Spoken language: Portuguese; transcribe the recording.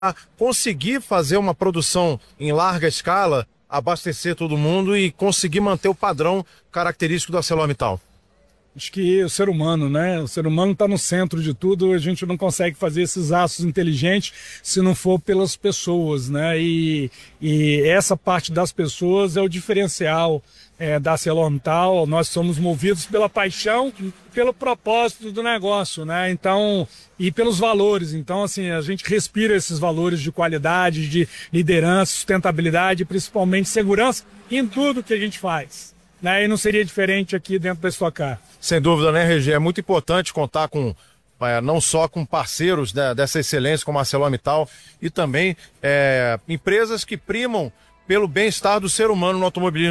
conseguir fazer uma produção em larga escala, abastecer todo mundo e conseguir manter o padrão característico da ArcelorMittal? Acho que o ser humano, né? O ser humano está no centro de tudo. A gente não consegue fazer esses aços inteligentes se não for pelas pessoas, né? E essa parte das pessoas é o diferencial da ArcelorMittal. Nós somos movidos pela paixão, pelo propósito do negócio, né? Então, e pelos valores. Então, assim, a gente respira esses valores de qualidade, de liderança, sustentabilidade, principalmente segurança em tudo que a gente faz, né? E não seria diferente aqui dentro da Stock Car. Sem dúvida, né, RG? É muito importante contar com não só com parceiros dessa excelência como a ArcelorMittal e também empresas que primam pelo bem-estar do ser humano no automobilismo.